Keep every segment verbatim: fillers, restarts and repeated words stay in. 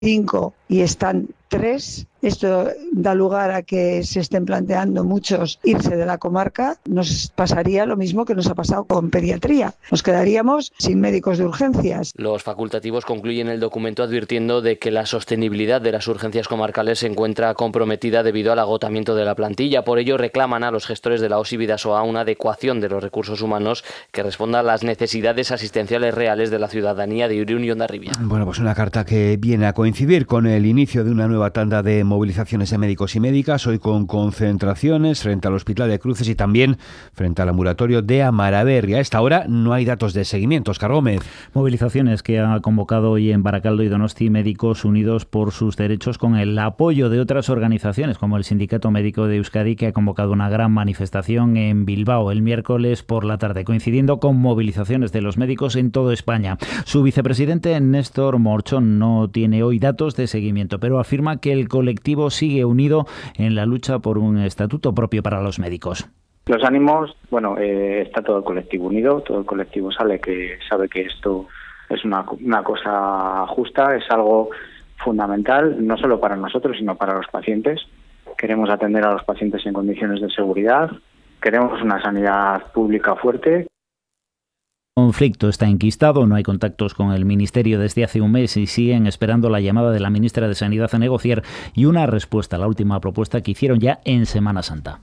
cinco y están tres. Esto da lugar a que se estén planteando muchos irse de la comarca. Nos pasaría lo mismo que nos ha pasado con pediatría. Nos quedaríamos sin médicos de urgencias. Los facultativos concluyen el documento advirtiendo de que la sostenibilidad de las urgencias comarcales se encuentra comprometida debido al agotamiento de la plantilla. Por ello reclaman a los gestores de la O S I Bidasoa una adecuación de los recursos humanos que responda a las necesidades asistenciales reales de la ciudadanía de Irún y Hondarribia. Bueno, pues una carta que viene a coincidir con el inicio de una nueva tanda de movilizaciones de médicos y médicas, hoy con concentraciones frente al Hospital de Cruces y también frente al ambulatorio de Amaraberri. A esta hora no hay datos de seguimiento. Óscar Gómez. Movilizaciones que ha convocado hoy en Baracaldo y Donosti Médicos Unidos por sus Derechos, con el apoyo de otras organizaciones como el Sindicato Médico de Euskadi, que ha convocado una gran manifestación en Bilbao el miércoles por la tarde, coincidiendo con movilizaciones de los médicos en toda España. Su vicepresidente Néstor Morchón no tiene hoy datos de seguimiento, pero afirma que el colectivo sigue unido en la lucha por un estatuto propio para los médicos. Los ánimos, bueno, eh, está todo el colectivo unido, todo el colectivo sabe que sabe que esto es una, una cosa justa, es algo fundamental, no solo para nosotros, sino para los pacientes. Queremos atender a los pacientes en condiciones de seguridad, queremos una sanidad pública fuerte. El conflicto está enquistado, no hay contactos con el Ministerio desde hace un mes y siguen esperando la llamada de la ministra de Sanidad a negociar y una respuesta a la última propuesta que hicieron ya en Semana Santa.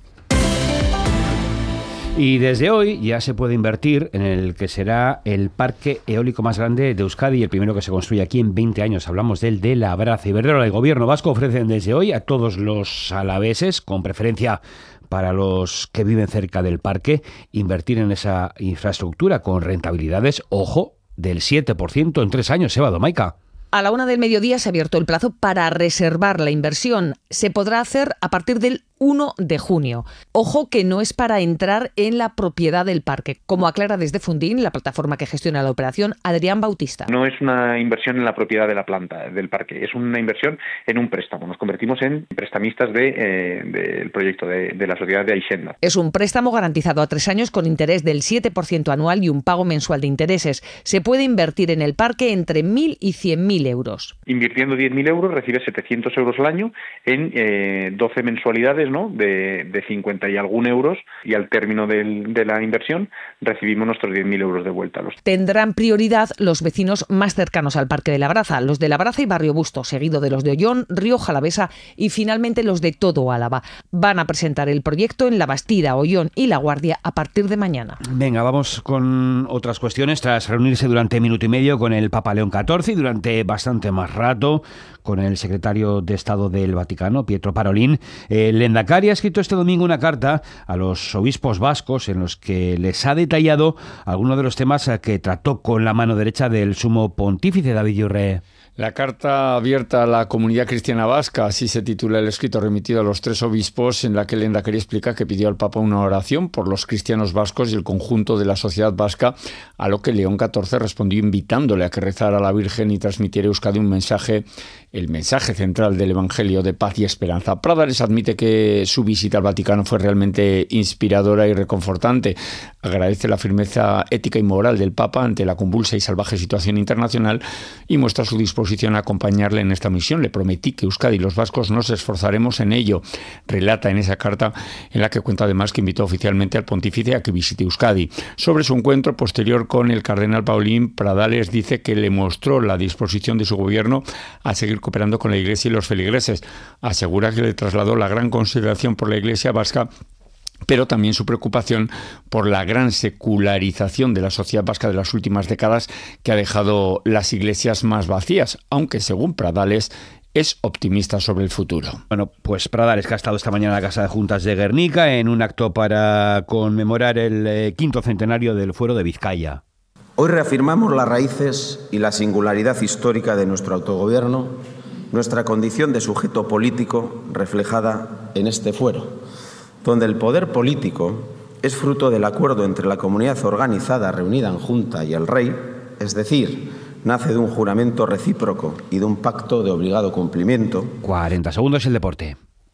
Y desde hoy ya se puede invertir en el que será el parque eólico más grande de Euskadi y el primero que se construye aquí en veinte años. Hablamos del de Labraza. Iberdrola y el Gobierno vasco ofrecen desde hoy a todos los alaveses, con preferencia para los que viven cerca del parque, invertir en esa infraestructura con rentabilidades, ojo, del siete por ciento en tres años. Eva Domaica. A la una del mediodía se ha abierto el plazo para reservar la inversión. Se podrá hacer a partir del uno de junio. Ojo que no es para entrar en la propiedad del parque, como aclara desde Fundin, la plataforma que gestiona la operación, Adrián Bautista. No es una inversión en la propiedad de la planta del parque, es una inversión en un préstamo. Nos convertimos en prestamistas de, eh, del proyecto de, de la sociedad de Aixenda. Es un préstamo garantizado a tres años con interés del siete por ciento anual y un pago mensual de intereses. Se puede invertir en el parque entre mil y cien mil euros. Invirtiendo diez mil euros recibes setecientos euros al año en eh, doce mensualidades, ¿no? de, de cincuenta y algún euros, y al término del, de la inversión recibimos nuestros diez mil euros de vuelta. Los... Tendrán prioridad los vecinos más cercanos al Parque de Labraza, los de Labraza y Barrio Busto, seguido de los de Ollón, Río Jalavesa y finalmente los de todo Álava. Van a presentar el proyecto en La Bastida, Ollón y La Guardia a partir de mañana. Venga, vamos con otras cuestiones. Tras reunirse durante minuto y medio con el Papa León catorce y durante bastante más rato con el secretario de Estado del Vaticano, Pietro Parolin, el Lehendakari ha escrito este domingo una carta a los obispos vascos en los que les ha detallado algunos de los temas que trató con la mano derecha del sumo pontífice David Yurre. La carta abierta a la comunidad cristiana vasca, así se titula el escrito remitido a los tres obispos, en la que el Lehendakari explica que pidió al Papa una oración por los cristianos vascos y el conjunto de la sociedad vasca, a lo que León catorce respondió invitándole a que rezara a la Virgen y transmitiera a Euskadi un mensaje, el mensaje central del Evangelio de paz y esperanza. Pradales admite que su visita al Vaticano fue realmente inspiradora y reconfortante. Agradece la firmeza ética y moral del Papa ante la convulsa y salvaje situación internacional y muestra su disposición a acompañarle en esta misión. Le prometí que Euskadi y los vascos nos esforzaremos en ello, relata en esa carta, en la que cuenta además que invitó oficialmente al pontífice a que visite Euskadi. Sobre su encuentro posterior con el cardenal Parolin, Pradales dice que le mostró la disposición de su gobierno a seguir cooperando con la Iglesia y los feligreses. Asegura que le trasladó la gran consideración por la Iglesia vasca, pero también su preocupación por la gran secularización de la sociedad vasca de las últimas décadas, que ha dejado las iglesias más vacías, aunque según Pradales es optimista sobre el futuro. Bueno, pues Pradales, que ha estado esta mañana en la Casa de Juntas de Guernica en un acto para conmemorar el eh, quinto centenario del Fuero de Vizcaya. Hoy reafirmamos las raíces y la singularidad histórica de nuestro autogobierno, nuestra condición de sujeto político reflejada en este fuero, donde el poder político es fruto del acuerdo entre la comunidad organizada reunida en Junta y el Rey, es decir, nace de un juramento recíproco y de un pacto de obligado cumplimiento. cuarenta segundos el deporte.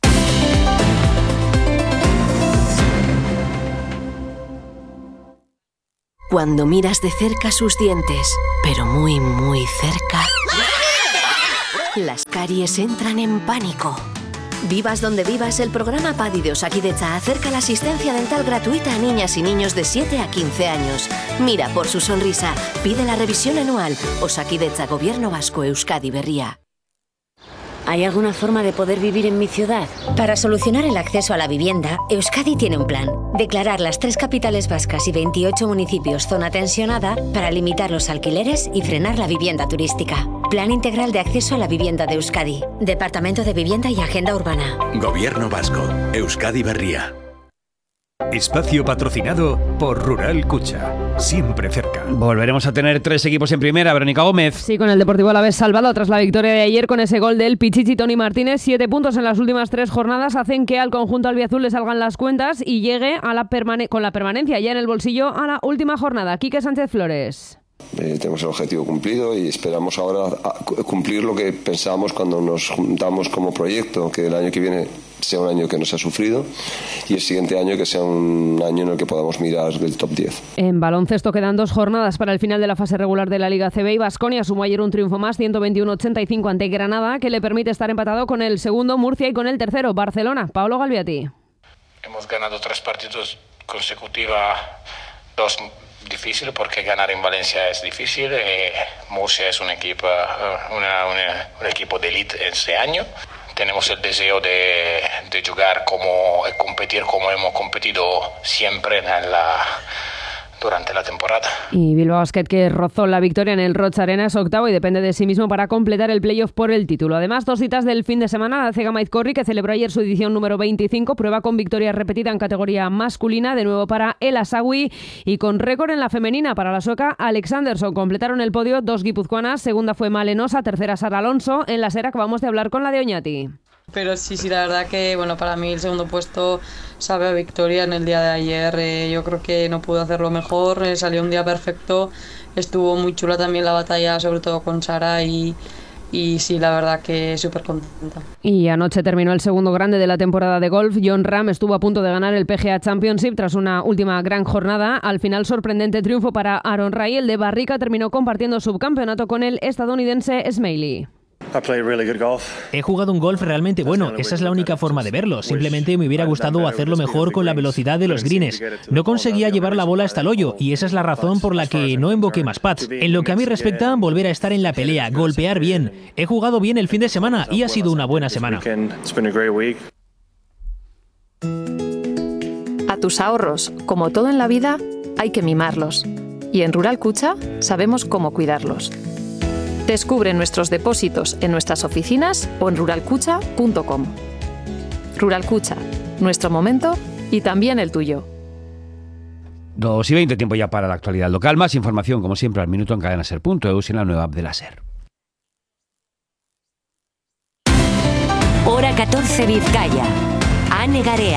Cuando miras de cerca sus dientes, pero muy, muy cerca, Las caries entran en pánico. Vivas donde vivas, el programa PADI de Osakidetza acerca la asistencia dental gratuita a niñas y niños de siete a quince años. Mira por su sonrisa, pide la revisión anual. Osakidetza, Gobierno Vasco, Euskadi Berria. ¿Hay alguna forma de poder vivir en mi ciudad? Para solucionar el acceso a la vivienda, Euskadi tiene un plan. Declarar las tres capitales vascas y veintiocho municipios zona tensionada para limitar los alquileres y frenar la vivienda turística. Plan Integral de Acceso a la Vivienda de Euskadi. Departamento de Vivienda y Agenda Urbana. Gobierno Vasco. Euskadi Berria. Espacio patrocinado por Rural Cucha, siempre cerca. Volveremos a tener tres equipos en primera. Verónica Gómez. Sí, con el Deportivo Alavés salvado tras la victoria de ayer con ese gol del Pichichi Toni Martínez. Siete puntos en las últimas tres jornadas hacen que al conjunto albiazul le salgan las cuentas y llegue a la permane- con la permanencia ya en el bolsillo a la última jornada. Quique Sánchez Flores. Eh, tenemos el objetivo cumplido y esperamos ahora cumplir lo que pensábamos cuando nos juntamos como proyecto, que el año que viene sea un año que no se ha sufrido y el siguiente año que sea un año en el que podamos mirar el top diez. En baloncesto quedan dos jornadas para el final de la fase regular de la Liga C B y Baskonia sumó ayer un triunfo más, ciento veintiuno a ochenta y cinco ante Granada, que le permite estar empatado con el segundo Murcia y con el tercero Barcelona. Pablo Galviati. Hemos ganado tres partidos consecutivos, dos difícil porque ganar en Valencia es difícil. Eh, Murcia es un equipo, una, una, un equipo de élite este año. Tenemos el deseo de, de jugar como, de competir como hemos competido siempre en la, durante la temporada. Y Bilbao Basket, que rozó la victoria en el Roch Arena, es octavo y depende de sí mismo para completar el playoff por el título. Además, dos citas del fin de semana. La Cega Maizkorri, que celebró ayer su edición número veinticinco, prueba con victoria repetida en categoría masculina, de nuevo para El Asawi, y con récord en la femenina para la sueca Alexanderson. Completaron el podio dos guipuzcoanas, segunda fue Malenosa, tercera Sara Alonso. En la Sera acabamos de hablar con la de Oñati. Pero sí, sí, la verdad que bueno, para mí el segundo puesto sabe a victoria en el día de ayer. Eh, yo creo que no pude hacerlo mejor, eh, salió un día perfecto, estuvo muy chula también la batalla, sobre todo con Sara, y, y sí, la verdad que súper contenta. Y anoche terminó el segundo grande de la temporada de golf. Jon Rahm estuvo a punto de ganar el P G A Championship tras una última gran jornada. Al final, sorprendente triunfo para Aaron Rai. El de Barrica terminó compartiendo subcampeonato con el estadounidense Smiley. He jugado un golf realmente bueno, esa es la única forma de verlo. Simplemente me hubiera gustado hacerlo mejor con la velocidad de los greens. No conseguía llevar la bola hasta el hoyo y esa es la razón por la que no invoqué más putts. En lo que a mí respecta, volver a estar en la pelea, golpear bien. He jugado bien el fin de semana y ha sido una buena semana. A tus ahorros, como todo en la vida, hay que mimarlos. Y en Rural Cucha sabemos cómo cuidarlos. Descubre nuestros depósitos en nuestras oficinas o en rural cucha punto com. Rural Cucha, nuestro momento y también el tuyo. dos y veinte, tiempo ya para la actualidad local. Más información, como siempre, al minuto en cadenaser punto eus y en la nueva app de la SER. Hora catorce Vizcaya. Ane Garea.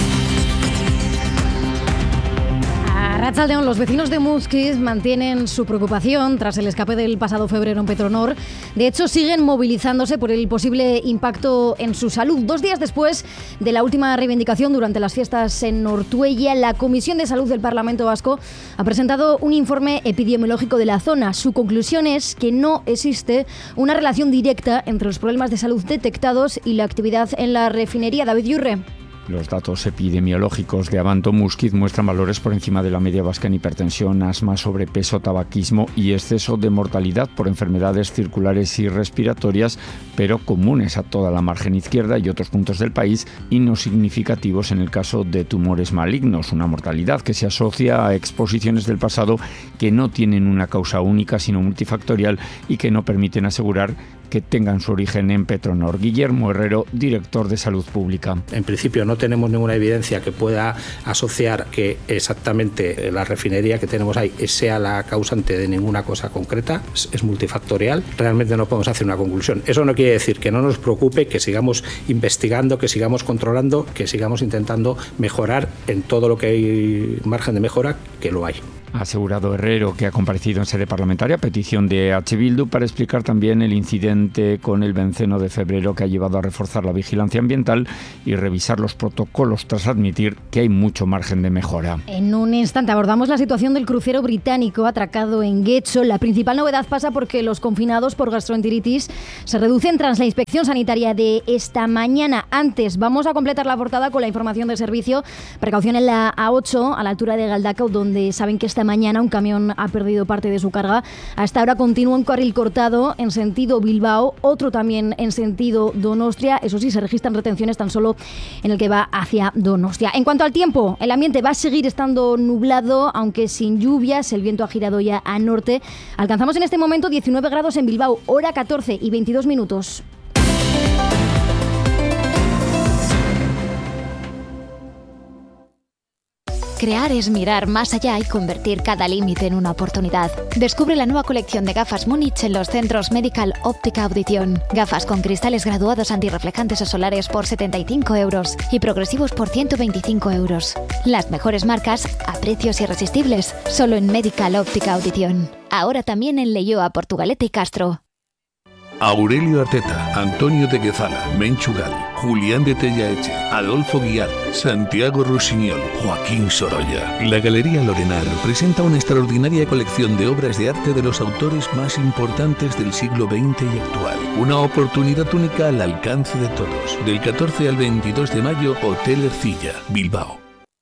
Arratsaldeon, los vecinos de Muskiz mantienen su preocupación tras el escape del pasado febrero en Petronor. De hecho, siguen movilizándose por el posible impacto en su salud. Dos días después de la última reivindicación durante las fiestas en Ortuella, la Comisión de Salud del Parlamento Vasco ha presentado un informe epidemiológico de la zona. Su conclusión es que no existe una relación directa entre los problemas de salud detectados y la actividad en la refinería. David Yurre. Los datos epidemiológicos de Abanto Muskiz muestran valores por encima de la media vasca en hipertensión, asma, sobrepeso, tabaquismo y exceso de mortalidad por enfermedades circulares y respiratorias, pero comunes a toda la margen izquierda y otros puntos del país y no significativos en el caso de tumores malignos, una mortalidad que se asocia a exposiciones del pasado que no tienen una causa única sino multifactorial y que no permiten asegurar que tengan su origen en Petronor. Guillermo Herrero, director de Salud Pública. En principio no tenemos ninguna evidencia que pueda asociar que exactamente la refinería que tenemos ahí sea la causante de ninguna cosa concreta, es multifactorial. Realmente no podemos hacer una conclusión. Eso no quiere decir que no nos preocupe, que sigamos investigando, que sigamos controlando, que sigamos intentando mejorar en todo lo que hay margen de mejora, que lo hay. Ha asegurado Herrero, que ha comparecido en sede parlamentaria a petición de H. Bildu para explicar también el incidente con el benceno de febrero que ha llevado a reforzar la vigilancia ambiental y revisar los protocolos tras admitir que hay mucho margen de mejora. En un instante abordamos la situación del crucero británico atracado en Getxo. La principal novedad pasa porque los confinados por gastroenteritis se reducen tras la inspección sanitaria de esta mañana. Antes vamos a completar la portada con la información de servicio. Precaución en la A ocho a la altura de Galdacao, donde saben que esta mañana un camión ha perdido parte de su carga. Hasta ahora continúa un carril cortado en sentido Bilbao, otro también en sentido Donostia. Eso sí, se registran retenciones tan solo en el que va hacia Donostia. En cuanto al tiempo, el ambiente va a seguir estando nublado, aunque sin lluvias. El viento ha girado ya a norte. Alcanzamos en este momento diecinueve grados en Bilbao, hora catorce y veintidós minutos. Crear es mirar más allá y convertir cada límite en una oportunidad. Descubre la nueva colección de gafas Múnich en los centros Medical Óptica Audición. Gafas con cristales graduados antirreflejantes o solares por setenta y cinco euros y progresivos por ciento veinticinco euros. Las mejores marcas a precios irresistibles, solo en Medical Óptica Audición. Ahora también en Leioa, Portugalete y Castro. Aurelio Arteta, Antonio de Guezala, Menchu Gali, Julián de Tellaeche, Adolfo Guiar, Santiago Rusiñol, Joaquín Sorolla. La Galería Lorenar presenta una extraordinaria colección de obras de arte de los autores más importantes del siglo veinte y actual. Una oportunidad única al alcance de todos. Del catorce al veintidós de mayo, Hotel Ercilla, Bilbao.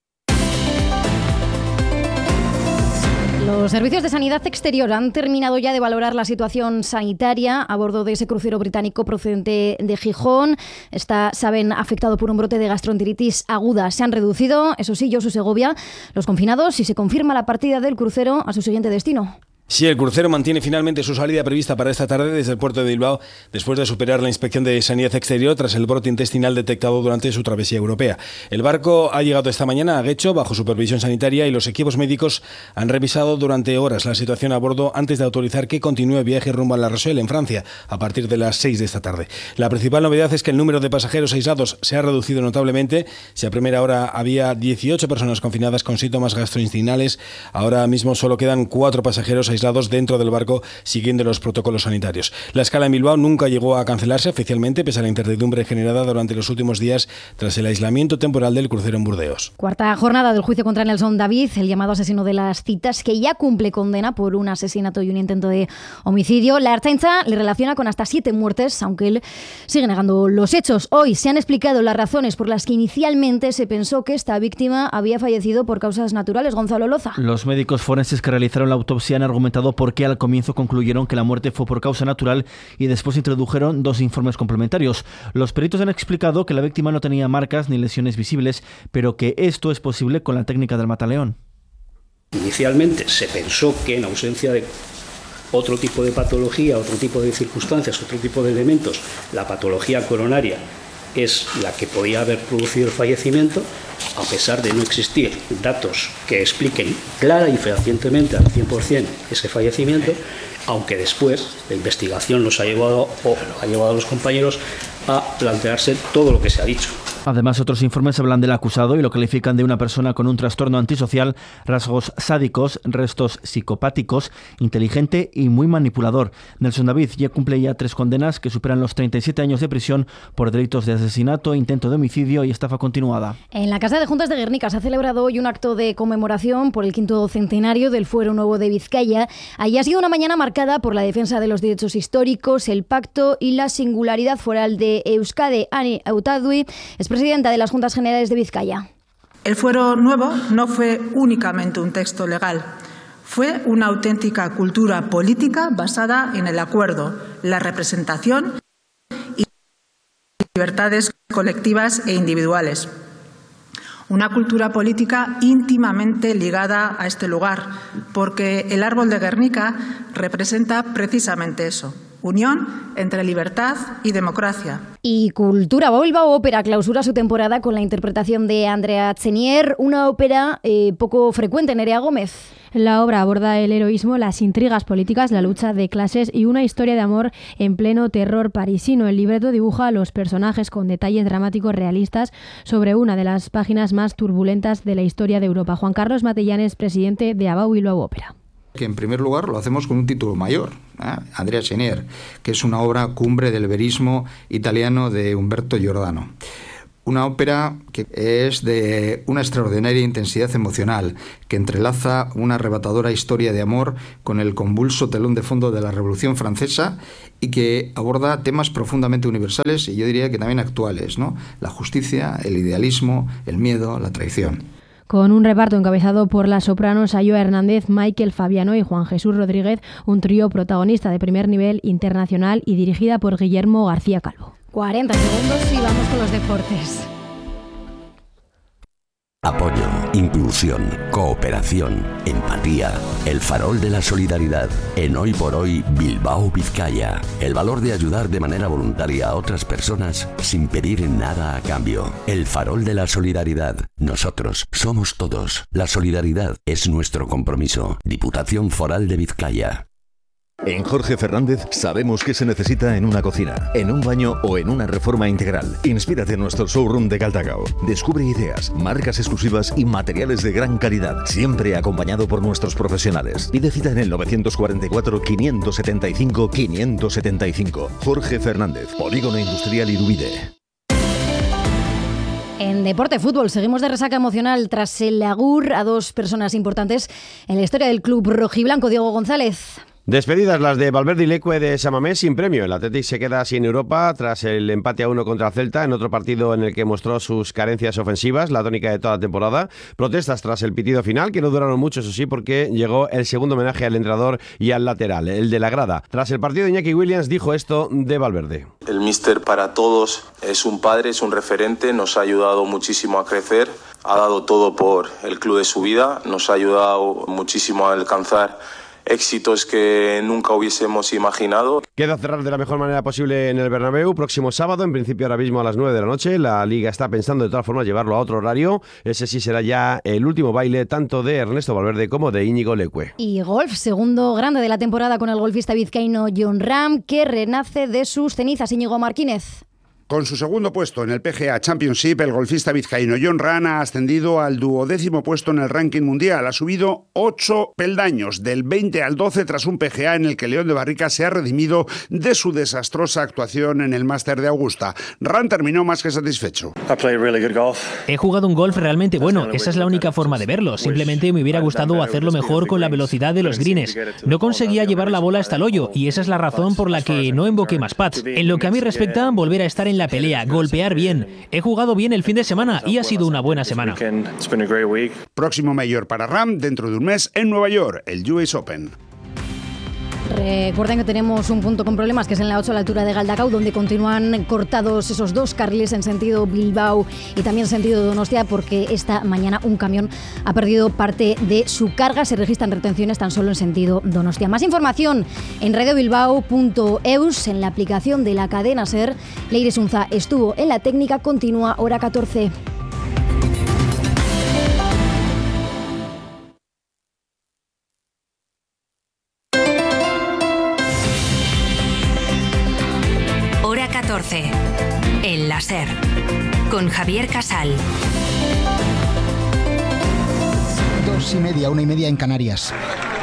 Los servicios de sanidad exterior han terminado ya de valorar la situación sanitaria a bordo de ese crucero británico procedente de Gijón. Está, saben, afectado por un brote de gastroenteritis aguda. Se han reducido, eso sí, Josu Segovia, los confinados y se confirma la partida del crucero a su siguiente destino. Sí, el crucero mantiene finalmente su salida prevista para esta tarde desde el puerto de Bilbao después de superar la inspección de sanidad exterior tras el brote intestinal detectado durante su travesía europea. El barco ha llegado esta mañana a Getxo bajo supervisión sanitaria y los equipos médicos han revisado durante horas la situación a bordo antes de autorizar que continúe el viaje rumbo a La Rochelle, en Francia, a partir de las seis de esta tarde. La principal novedad es que el número de pasajeros aislados se ha reducido notablemente. Si a primera hora había dieciocho personas confinadas con síntomas gastrointestinales, ahora mismo solo quedan cuatro pasajeros aislados dentro del barco siguiendo los protocolos sanitarios. La escala en Bilbao nunca llegó a cancelarse oficialmente pese a la incertidumbre generada durante los últimos días tras el aislamiento temporal del crucero en Burdeos. Cuarta jornada del juicio contra Nelson David, el llamado asesino de las citas, que ya cumple condena por un asesinato y un intento de homicidio. La Ertzaintza le relaciona con hasta siete muertes, aunque él sigue negando los hechos. Hoy se han explicado las razones por las que inicialmente se pensó que esta víctima había fallecido por causas naturales. Gonzalo Loza. Los médicos forenses que realizaron la autopsia han argumentado por qué al comienzo concluyeron que la muerte fue por causa natural y después introdujeron dos informes complementarios. Los peritos han explicado que la víctima no tenía marcas ni lesiones visibles, pero que esto es posible con la técnica del mataleón. Inicialmente se pensó que en ausencia de otro tipo de patología, otro tipo de circunstancias, otro tipo de elementos, la patología coronaria es la que podía haber producido el fallecimiento, a pesar de no existir datos que expliquen clara y fehacientemente al cien por ciento ese fallecimiento, aunque después la investigación nos ha llevado, o ha llevado a los compañeros a plantearse todo lo que se ha dicho. Además, otros informes hablan del acusado y lo califican de una persona con un trastorno antisocial, rasgos sádicos, restos psicopáticos, inteligente y muy manipulador. Nelson David ya cumple ya tres condenas que superan los treinta y siete años de prisión por delitos de asesinato, intento de homicidio y estafa continuada. En la Casa de Juntas de Guernica se ha celebrado hoy un acto de conmemoración por el quinto centenario del Fuero Nuevo de Vizcaya. Allí ha sido una mañana marcada por la defensa de los derechos históricos, el pacto y la singularidad foral de Euskadi. Ani Eutadui es presidenta de las Juntas Generales de Vizcaya. El Fuero Nuevo no fue únicamente un texto legal, fue una auténtica cultura política basada en el acuerdo, la representación y libertades colectivas e individuales. Una cultura política íntimamente ligada a este lugar, porque el árbol de Guernica representa precisamente eso, unión entre libertad y democracia. Y Cultura Bilbao Ópera clausura su temporada con la interpretación de Andrea Chenier, una ópera eh, poco frecuente, Nerea Gómez. La obra aborda el heroísmo, las intrigas políticas, la lucha de clases y una historia de amor en pleno terror parisino. El libreto dibuja a los personajes con detalles dramáticos realistas sobre una de las páginas más turbulentas de la historia de Europa. Juan Carlos Matellanes, presidente de Abao Bilbao Ópera. Que en primer lugar lo hacemos con un título mayor, ¿eh? Andrea Chenier, que es una obra cumbre del verismo italiano de Umberto Giordano. Una ópera que es de una extraordinaria intensidad emocional, que entrelaza una arrebatadora historia de amor con el convulso telón de fondo de la Revolución Francesa y que aborda temas profundamente universales y yo diría que también actuales, ¿no? La justicia, el idealismo, el miedo, la traición. Con un reparto encabezado por las sopranos Ayoa Hernández, Michael Fabiano y Juan Jesús Rodríguez, un trío protagonista de primer nivel internacional y dirigida por Guillermo García Calvo. cuarenta segundos y vamos con los deportes. Apoyo, inclusión, cooperación, empatía, el farol de la solidaridad. En Hoy por Hoy, Bilbao, Vizcaya. El valor de ayudar de manera voluntaria a otras personas sin pedir nada a cambio. El farol de la solidaridad. Nosotros somos todos. La solidaridad es nuestro compromiso. Diputación Foral de Vizcaya. En Jorge Fernández sabemos qué se necesita en una cocina, en un baño o en una reforma integral. Inspírate en nuestro showroom de Galdakao. Descubre ideas, marcas exclusivas y materiales de gran calidad, siempre acompañado por nuestros profesionales. Pide cita en el novecientos cuarenta y cuatro, quinientos setenta y cinco, quinientos setenta y cinco. Jorge Fernández, Polígono Industrial Irubide. En Deporte Fútbol seguimos de resaca emocional tras el agur a dos personas importantes en la historia del club rojiblanco. Diego González. Despedidas las de Valverde y Leque de Samamés sin premio. El Athletic se queda sin Europa tras el empate a uno contra el Celta en otro partido en el que mostró sus carencias ofensivas, la tónica de toda la temporada. Protestas tras el pitido final, que no duraron mucho, eso sí, porque llegó el segundo homenaje al entrenador y al lateral, el de la grada. Tras el partido, Iñaki Williams dijo esto de Valverde. El míster para todos es un padre, es un referente, nos ha ayudado muchísimo a crecer, ha dado todo por el club de su vida, nos ha ayudado muchísimo a alcanzar éxitos que nunca hubiésemos imaginado. Queda cerrar de la mejor manera posible en el Bernabéu próximo sábado, en principio ahora mismo a las nueve de la noche. La Liga está pensando de todas formas llevarlo a otro horario. Ese sí será ya el último baile tanto de Ernesto Valverde como de Íñigo Leque. Y golf, segundo grande de la temporada con el golfista vizcaíno Jon Rahm, que renace de sus cenizas. Íñigo Martínez. Con su segundo puesto en el P G A Championship, el golfista vizcaíno Jon Rahm ha ascendido al duodécimo puesto en el ranking mundial. Ha subido ocho peldaños, del veinte al doce, tras un P G A en el que León de Barrica se ha redimido de su desastrosa actuación en el Máster de Augusta. Rahm terminó más que satisfecho. He jugado un golf realmente bueno, esa es la única forma de verlo. Simplemente me hubiera gustado hacerlo mejor con la velocidad de los greens. No conseguía llevar la bola hasta el hoyo y esa es la razón por la que no invoqué más putts. En lo que a mí respecta, volver a estar en la pelea, golpear bien. He jugado bien el fin de semana y ha sido una buena semana. Próximo mayor para Rahm dentro de un mes en Nueva York, el U S Open. Recuerden que tenemos un punto con problemas, que es en la ocho a la altura de Galdakao, donde continúan cortados esos dos carriles en sentido Bilbao y también en sentido Donostia, porque esta mañana un camión ha perdido parte de su carga. Se registran retenciones tan solo en sentido Donostia. Más información en radiobilbao punto eus, en la aplicación de la cadena SER. Leire Sunza estuvo en la técnica, continúa hora catorce. catorce. El láser. Con Javier Casal. Dos y media, una y media en Canarias.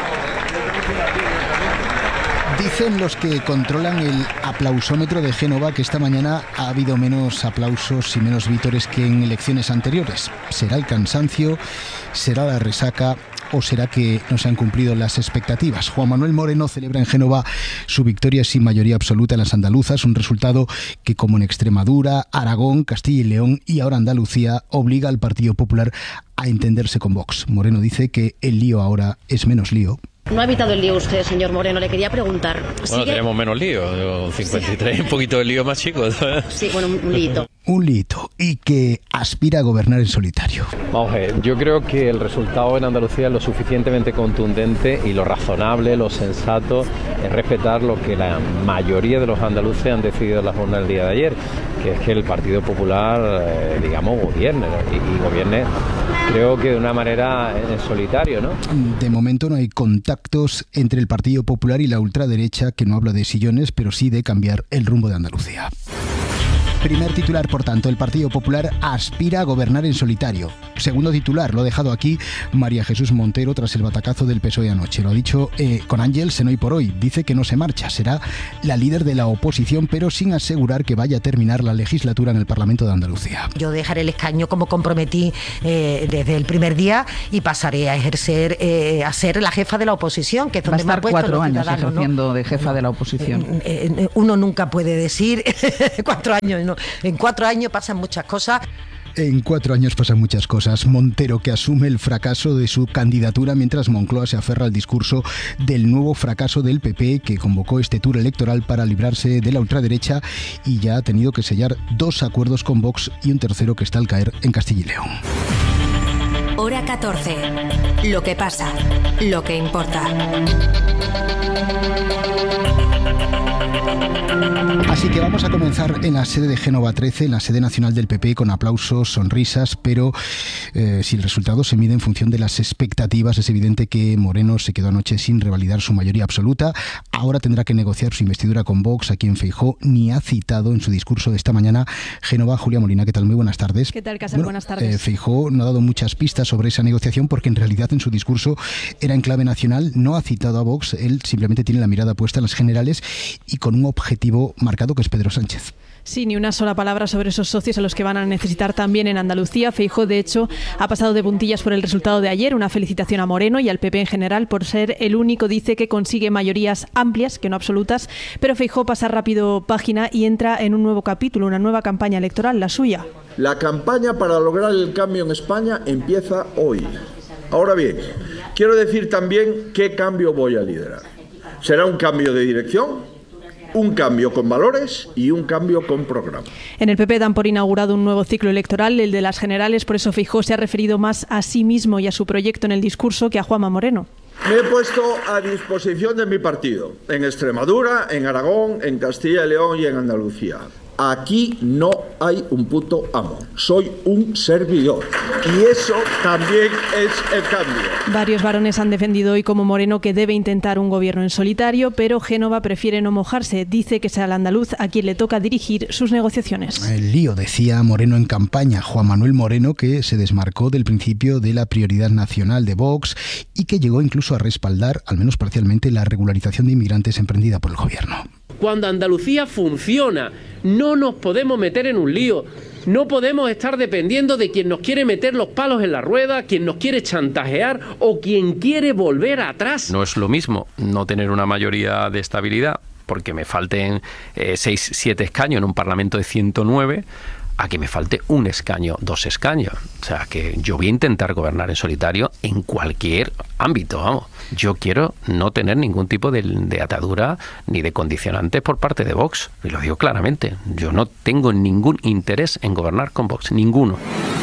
Dicen los que controlan el aplausómetro de Génova que esta mañana ha habido menos aplausos y menos vítores que en elecciones anteriores. ¿Será el cansancio? ¿Será la resaca? ¿O será que no se han cumplido las expectativas? Juan Manuel Moreno celebra en Génova su victoria sin mayoría absoluta en las andaluzas, un resultado que, como en Extremadura, Aragón, Castilla y León y ahora Andalucía, obliga al Partido Popular a entenderse con Vox. Moreno dice que el lío ahora es menos lío. No ha evitado el lío usted, señor Moreno. Le quería preguntar. Bueno, ¿sigue? Tenemos menos lío. cincuenta y tres, sí. Un poquito de lío más chico. Sí, bueno, un lío. un lío y que aspira a gobernar en solitario. Vamos a ver, yo creo que el resultado en Andalucía es lo suficientemente contundente y lo razonable, lo sensato es respetar lo que la mayoría de los andaluces han decidido en la jornada del día de ayer, que es que el Partido Popular, eh, digamos, gobierne, ¿no? y, y gobierne, creo que de una manera en solitario, ¿no? De momento no hay contactos entre el Partido Popular y la ultraderecha, que no habla de sillones, pero sí de cambiar el rumbo de Andalucía. Primer titular, por tanto, el Partido Popular aspira a gobernar en solitario. Segundo titular, lo ha dejado aquí María Jesús Montero tras el batacazo del P S O E anoche. Lo ha dicho eh, con Ángels en Hoy por Hoy. Dice que no se marcha, será la líder de la oposición, pero sin asegurar que vaya a terminar la legislatura en el Parlamento de Andalucía. Yo dejaré el escaño como comprometí eh, desde el primer día y pasaré a ejercer, eh, a ser la jefa de la oposición, que es donde va a estar me ha puesto cuatro años ejerciendo, ¿no? de jefa de la oposición. Eh, eh, uno nunca puede decir cuatro años, no. En cuatro años pasan muchas cosas. En cuatro años pasan muchas cosas. Montero, que asume el fracaso de su candidatura, mientras Moncloa se aferra al discurso del nuevo fracaso del P P, que convocó este tour electoral para librarse de la ultraderecha y ya ha tenido que sellar dos acuerdos con Vox y un tercero que está al caer en Castilla y León. Hora catorce. Lo que pasa, lo que importa. Así que vamos a comenzar en la sede de Génova trece, en la sede nacional del P P, con aplausos, sonrisas, pero eh, si el resultado se mide en función de las expectativas, es evidente que Moreno se quedó anoche sin revalidar su mayoría absoluta. Ahora tendrá que negociar su investidura con Vox, a quien Feijóo ni ha citado en su discurso de esta mañana. Génova, Julia Molina, ¿qué tal? Muy buenas tardes. ¿Qué tal, Casal? Bueno, buenas tardes. Eh, Feijóo no ha dado muchas pistas sobre esa negociación porque en realidad en su discurso era en clave nacional, no ha citado a Vox, él simplemente tiene la mirada puesta en las generales y con un objetivo marcado que es Pedro Sánchez. Sí, ni una sola palabra sobre esos socios a los que van a necesitar también en Andalucía. Feijóo, de hecho, ha pasado de puntillas por el resultado de ayer. Una felicitación a Moreno y al P P en general por ser el único, dice, que consigue mayorías amplias, que no absolutas. Pero Feijóo pasa rápido página y entra en un nuevo capítulo, una nueva campaña electoral, la suya. La campaña para lograr el cambio en España empieza hoy. Ahora bien, quiero decir también qué cambio voy a liderar. Será un cambio de dirección, un cambio con valores y un cambio con programa. En el P P dan por inaugurado un nuevo ciclo electoral, el de las generales, por eso Feijóo se ha referido más a sí mismo y a su proyecto en el discurso que a Juanma Moreno. Me he puesto a disposición de mi partido, en Extremadura, en Aragón, en Castilla y León y en Andalucía. Aquí no hay un puto amo, soy un servidor y eso también es el cambio. Varios varones han defendido hoy como Moreno que debe intentar un gobierno en solitario, pero Génova prefiere no mojarse. Dice que será el andaluz a quien le toca dirigir sus negociaciones. El lío, decía Moreno en campaña, Juan Manuel Moreno, que se desmarcó del principio de la prioridad nacional de Vox y que llegó incluso a respaldar, al menos parcialmente, la regularización de inmigrantes emprendida por el gobierno. Cuando Andalucía funciona, no nos podemos meter en un lío. No podemos estar dependiendo de quien nos quiere meter los palos en la rueda, quien nos quiere chantajear o quien quiere volver atrás. No es lo mismo no tener una mayoría de estabilidad, porque me falten eh, seis, siete escaños en un Parlamento de ciento nueve, a que me falte un escaño, dos escaños. O sea, que yo voy a intentar gobernar en solitario en cualquier ámbito, vamos. Yo quiero no tener ningún tipo de, de atadura ni de condicionantes por parte de Vox. Y lo digo claramente. Yo no tengo ningún interés en gobernar con Vox, ninguno.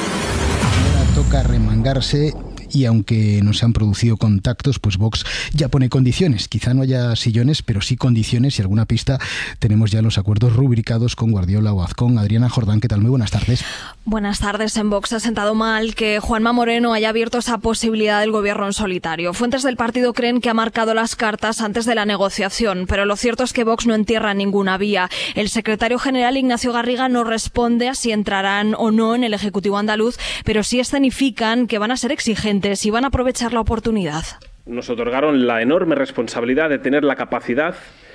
Ahora toca remangarse. Y aunque no se han producido contactos, pues Vox ya pone condiciones. Quizá no haya sillones, pero sí condiciones y alguna pista. Tenemos ya los acuerdos rubricados con Guardiola o Azcón. Adriana Jordán, ¿qué tal? Muy buenas tardes. Buenas tardes. En Vox ha sentado mal que Juanma Moreno haya abierto esa posibilidad del gobierno en solitario. Fuentes del partido creen que ha marcado las cartas antes de la negociación, pero lo cierto es que Vox no entierra ninguna vía. El secretario general Ignacio Garriga no responde a si entrarán o no en el Ejecutivo andaluz, pero sí escenifican que van a ser exigentes y van a aprovechar la oportunidad. Nos otorgaron la enorme responsabilidad de tener la capacidad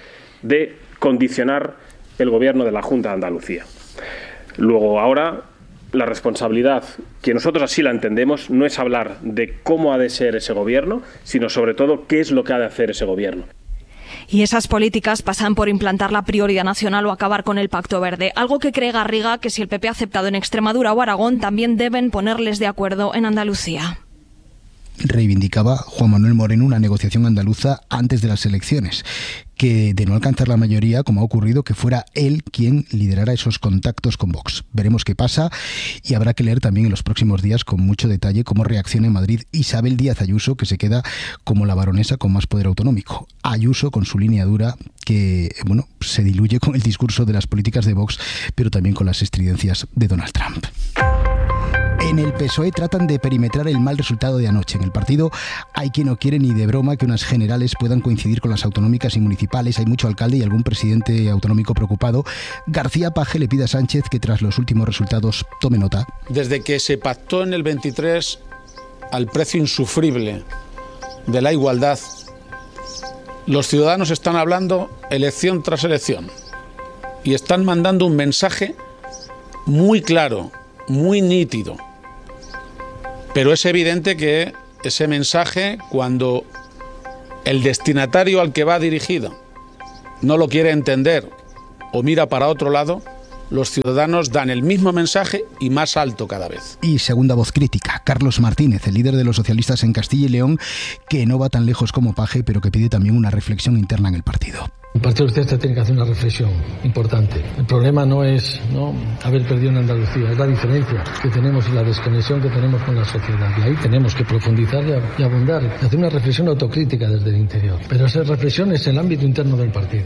de condicionar el gobierno de la Junta de Andalucía. Luego, ahora, la responsabilidad, que nosotros así la entendemos, no es hablar de cómo ha de ser ese gobierno, sino sobre todo qué es lo que ha de hacer ese gobierno. Y esas políticas pasan por implantar la prioridad nacional o acabar con el Pacto Verde, algo que cree Garriga que si el P P ha aceptado en Extremadura o Aragón, también deben ponerles de acuerdo en Andalucía. reivindicaba Juan Manuel Moreno una negociación andaluza antes de las elecciones, que de no alcanzar la mayoría, como ha ocurrido, que fuera él quien liderara esos contactos con Vox. Veremos qué pasa y habrá que leer también en los próximos días con mucho detalle cómo reacciona en Madrid Isabel Díaz Ayuso, que se queda como la baronesa con más poder autonómico. Ayuso con su línea dura que, bueno, se diluye con el discurso de las políticas de Vox, pero también con las estridencias de Donald Trump. En el P S O E tratan de perimetrar el mal resultado de anoche. En el partido hay quien no quiere ni de broma que unas generales puedan coincidir con las autonómicas y municipales. Hay mucho alcalde y algún presidente autonómico preocupado. García Paje le pide a Sánchez que tras los últimos resultados tome nota. Desde que se pactó en el veintitrés al precio insufrible de la igualdad, los ciudadanos están hablando elección tras elección y están mandando un mensaje muy claro, muy nítido. Pero es evidente que ese mensaje, cuando el destinatario al que va dirigido no lo quiere entender o mira para otro lado, los ciudadanos dan el mismo mensaje y más alto cada vez. Y segunda voz crítica, Carlos Martínez, el líder de los socialistas en Castilla y León, que no va tan lejos como Paje, pero que pide también una reflexión interna en el partido. El Partido Socialista tiene que hacer una reflexión importante. El problema no es no haber perdido en Andalucía, es la diferencia que tenemos y la desconexión que tenemos con la sociedad. Y ahí tenemos que profundizar y abundar, y hacer una reflexión autocrítica desde el interior. Pero esa reflexión es el ámbito interno del partido.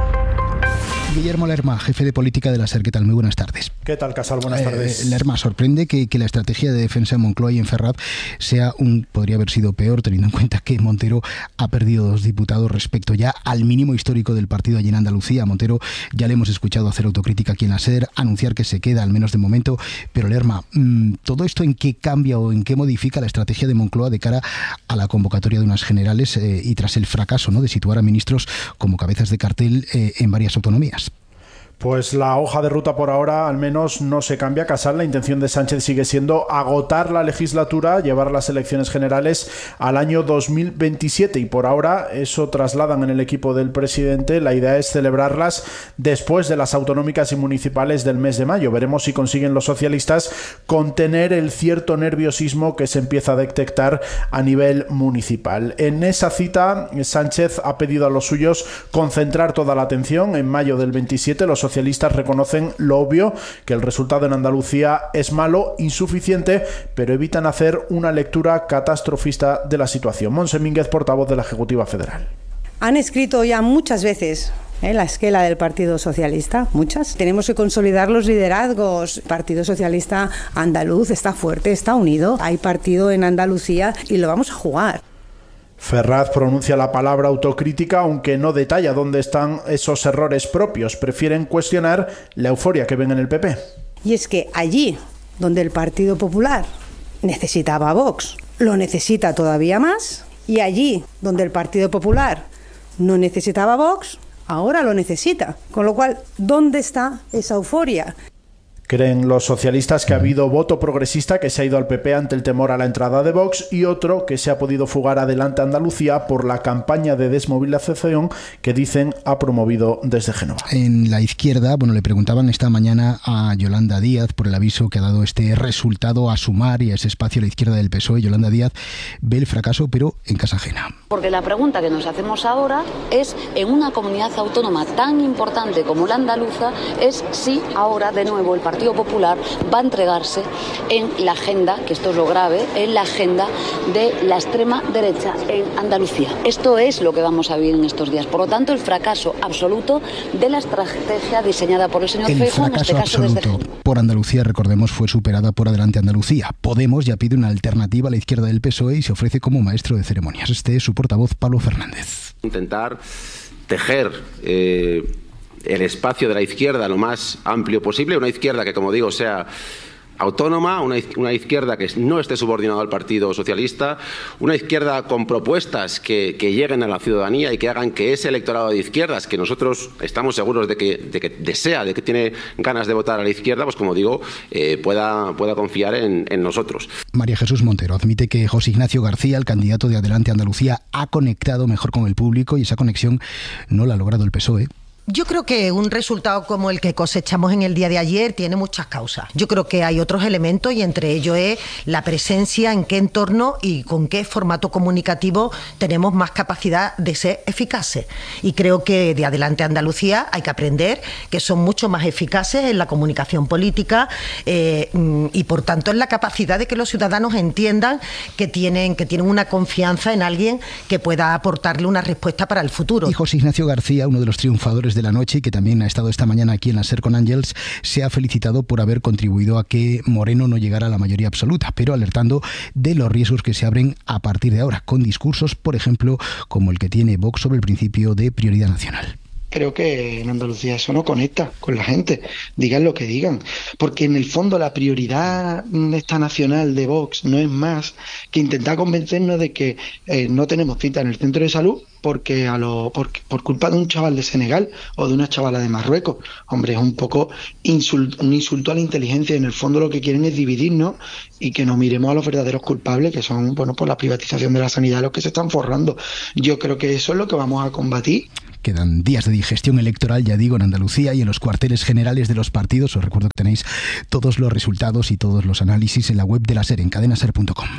Guillermo Lerma, jefe de política de la SER. ¿Qué tal? Muy buenas tardes. ¿Qué tal, Casal? Buenas tardes. Eh, Lerma, sorprende que, que la estrategia de defensa en Moncloa y en Ferraz sea un, podría haber sido peor, teniendo en cuenta que Montero ha perdido dos diputados respecto ya al mínimo histórico del partido allí en Andalucía. A Montero ya le hemos escuchado hacer autocrítica aquí en la SER, anunciar que se queda, al menos de momento. Pero Lerma, ¿todo esto en qué cambia o en qué modifica la estrategia de Moncloa de cara a la convocatoria de unas generales eh, y tras el fracaso, ¿no?, de situar a ministros como cabezas de cartel eh, en varias autonomías? Pues la hoja de ruta por ahora al menos no se cambia, Casal. La intención de Sánchez sigue siendo agotar la legislatura, llevar las elecciones generales al año dos mil veintisiete y por ahora eso trasladan en el equipo del presidente. La idea es celebrarlas después de las autonómicas y municipales del mes de mayo. Veremos si consiguen los socialistas contener el cierto nerviosismo que se empieza a detectar a nivel municipal. En esa cita, Sánchez ha pedido a los suyos concentrar toda la atención. En mayo del veintisiete los socialistas reconocen lo obvio, que el resultado en Andalucía es malo, insuficiente, pero evitan hacer una lectura catastrofista de la situación. Montse Mínguez, portavoz de la Ejecutiva Federal. Han escrito ya muchas veces ¿eh? la esquela del Partido Socialista, muchas. Tenemos que consolidar los liderazgos. El Partido Socialista andaluz está fuerte, está unido. Hay partido en Andalucía y lo vamos a jugar. Ferraz pronuncia la palabra autocrítica, aunque no detalla dónde están esos errores propios. Prefieren cuestionar la euforia que ven en el P P. Y es que allí donde el Partido Popular necesitaba a Vox, lo necesita todavía más, y allí donde el Partido Popular no necesitaba a Vox, ahora lo necesita. Con lo cual, ¿dónde está esa euforia? Creen los socialistas que ha habido voto progresista que se ha ido al P P ante el temor a la entrada de Vox y otro que se ha podido fugar adelante a Andalucía por la campaña de desmovilización que dicen ha promovido desde Génova. En la izquierda, bueno, le preguntaban esta mañana a Yolanda Díaz por el aviso que ha dado este resultado a Sumar y a ese espacio a la izquierda del P S O E. Yolanda Díaz ve el fracaso, pero en casa ajena. Porque la pregunta que nos hacemos ahora es, en una comunidad autónoma tan importante como la andaluza, es si ahora de nuevo el Partido Popular va a entregarse en la agenda, que esto es lo grave, en la agenda de la extrema derecha en Andalucía. Esto es lo que vamos a vivir en estos días. Por lo tanto, el fracaso absoluto de la estrategia diseñada por el señor Feijóo, en este caso desde Génova. Por Andalucía, recordemos, fue superada por Adelante Andalucía. Podemos ya pide una alternativa a la izquierda del P S O E y se ofrece como maestro de ceremonias. Este es su portavoz, Pablo Fernández. Intentar tejer eh, el espacio de la izquierda lo más amplio posible, una izquierda que, como digo, sea autónoma, una, una izquierda que no esté subordinada al Partido Socialista, una izquierda con propuestas que, que lleguen a la ciudadanía y que hagan que ese electorado de izquierdas, que nosotros estamos seguros de que, de que desea, de que tiene ganas de votar a la izquierda, pues como digo, eh, pueda, pueda confiar en, en nosotros. María Jesús Montero admite que José Ignacio García, el candidato de Adelante Andalucía, ha conectado mejor con el público y esa conexión no la ha logrado el P S O E. Yo creo que un resultado como el que cosechamos en el día de ayer tiene muchas causas. Yo creo que hay otros elementos y entre ellos es la presencia, en qué entorno y con qué formato comunicativo tenemos más capacidad de ser eficaces. Y creo que de Adelante Andalucía hay que aprender que son mucho más eficaces en la comunicación política eh, y por tanto en la capacidad de que los ciudadanos entiendan que tienen, que tienen una confianza en alguien que pueda aportarle una respuesta para el futuro. Y José Ignacio García, uno de los triunfadores de la noche y que también ha estado esta mañana aquí en la SER con Ángels, se ha felicitado por haber contribuido a que Moreno no llegara a la mayoría absoluta, pero alertando de los riesgos que se abren a partir de ahora, con discursos, por ejemplo, como el que tiene Vox sobre el principio de prioridad nacional. Creo que en Andalucía eso no conecta con la gente, digan lo que digan, porque en el fondo la prioridad esta nacional de Vox no es más que intentar convencernos de que eh, no tenemos cita en el centro de salud porque a lo por, por culpa de un chaval de Senegal o de una chavala de Marruecos. Hombre, es un poco insult, un insulto a la inteligencia y en el fondo lo que quieren es dividirnos y que nos miremos a los verdaderos culpables, que son, bueno, por la privatización de la sanidad los que se están forrando. Yo creo que eso es lo que vamos a combatir. Quedan días de digestión electoral, ya digo, en Andalucía y en los cuarteles generales de los partidos. Os recuerdo que tenéis todos los resultados y todos los análisis en la web de la SER, en cadena ser punto com.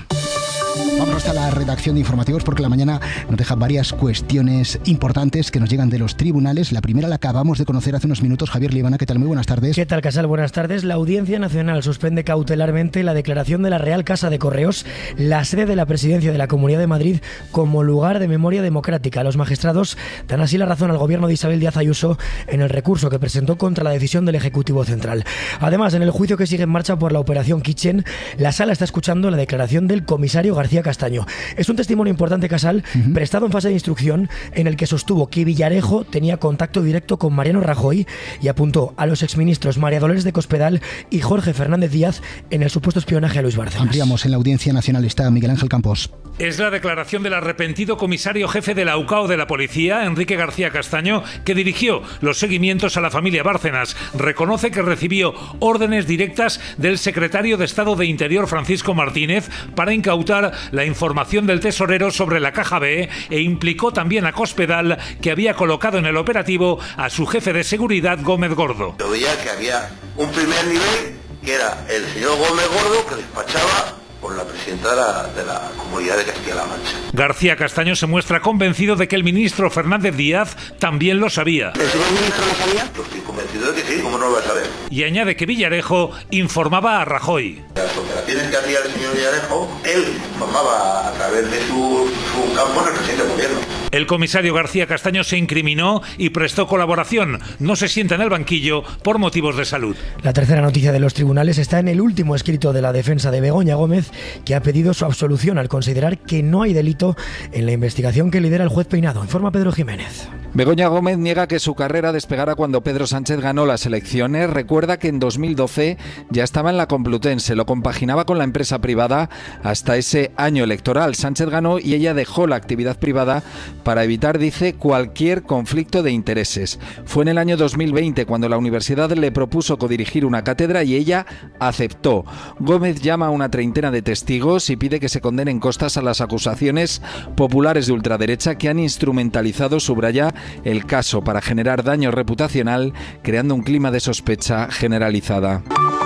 Vamos hasta la redacción de informativos porque la mañana nos deja varias cuestiones importantes que nos llegan de los tribunales. La primera la acabamos de conocer hace unos minutos. Javier Libana, ¿qué tal? Muy buenas tardes. ¿Qué tal, Casal? Buenas tardes. La Audiencia Nacional suspende cautelarmente la declaración de la Real Casa de Correos, la sede de la Presidencia de la Comunidad de Madrid, como lugar de memoria democrática. Los magistrados dan así la razón al gobierno de Isabel Díaz Ayuso en el recurso que presentó contra la decisión del Ejecutivo Central. Además, en el juicio que sigue en marcha por la operación Kitchen, la Sala está escuchando la declaración del comisario García Castaño. Es un testimonio importante, Casal, uh-huh. prestado en fase de instrucción, en el que sostuvo que Villarejo tenía contacto directo con Mariano Rajoy y apuntó a los exministros María Dolores de Cospedal y Jorge Fernández Díaz en el supuesto espionaje a Luis Bárcenas. Ampliamos. En la Audiencia Nacional está Miguel Ángel Campos. Es la declaración del arrepentido comisario jefe de la U C A O de la Policía, Enrique García Castaño, que dirigió los seguimientos a la familia Bárcenas. Reconoce que recibió órdenes directas del secretario de Estado de Interior, Francisco Martínez, para incautar la información del tesorero sobre la Caja B e implicó también a Cospedal, que había colocado en el operativo a su jefe de seguridad, Gómez Gordo. Yo veía que había un primer nivel, que era el señor Gómez Gordo, que despachaba por la presidenta de la, de la Comunidad de Castilla-La Mancha. García Castaño se muestra convencido de que el ministro Fernández Díaz también lo sabía. ¿El señor ministro lo sabía? Yo estoy convencido de que sí, ¿cómo no lo va a saber? Y añade que Villarejo informaba a Rajoy. Las operaciones que hacía el señor Villarejo, él informaba a través de su, su campo en el presidente del gobierno. El comisario García Castaño se incriminó y prestó colaboración. No se sienta en el banquillo por motivos de salud. La tercera noticia de los tribunales está en el último escrito de la defensa de Begoña Gómez, que ha pedido su absolución al considerar que no hay delito en la investigación que lidera el juez Peinado. Informa Pedro Jiménez. Begoña Gómez niega que su carrera despegara cuando Pedro Sánchez ganó las elecciones. Recuerda que en dos mil doce ya estaba en la Complutense, lo compaginaba con la empresa privada hasta ese año electoral. Sánchez ganó y ella dejó la actividad privada para evitar, dice, cualquier conflicto de intereses. Fue en el año dos mil veinte cuando la universidad le propuso codirigir una cátedra y ella aceptó. Gómez llama a una treintena de testigos y pide que se condenen costas a las acusaciones populares de ultraderecha que han instrumentalizado, subraya, el caso para generar daño reputacional, creando un clima de sospecha generalizada.